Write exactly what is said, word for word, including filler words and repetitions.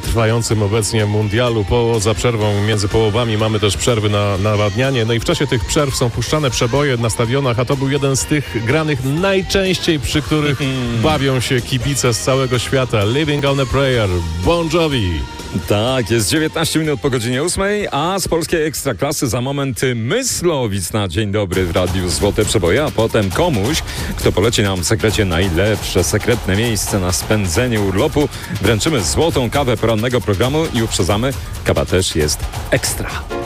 trwającym obecnie mundialu. Poza przerwą między połowami mamy też przerwy na nawadnianie. No i w czasie tych przerw są puszczane przeboje na stadionach, a to był jeden z tych granych najczęściej, przy których bawią się kibice z całego świata. Living on a Prayer, Bon Jovi. Tak, jest dziewiętnaście minut po godzinie ósmej, a z polskiej Ekstraklasy za moment Myslowic na Dzień Dobry w Radiu Złote Przeboje, a potem komuś, kto poleci nam w sekrecie najlepsze, sekretne miejsce na spędzenie urlopu. Wręczymy złotą kawę porannego programu i uprzedzamy, kawa też jest ekstra.